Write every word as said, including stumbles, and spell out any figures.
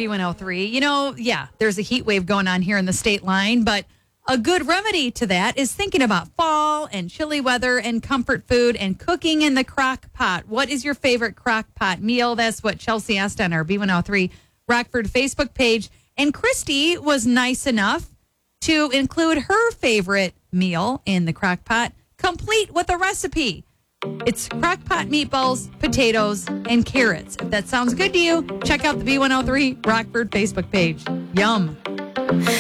B one oh three. You know, yeah, there's a heat wave going on here in the state line, but a good remedy to that is thinking about fall and chilly weather and comfort food and cooking in the crock pot. What is your favorite crock pot meal? That's what Chelsea asked on our B one oh three Rockford Facebook page. And Christy was nice enough to include her favorite meal in the crock pot, complete with a recipe. It's crock pot meatballs, potatoes, and carrots. If that sounds good to you, check out the B one oh three Rockford Facebook page. Yum.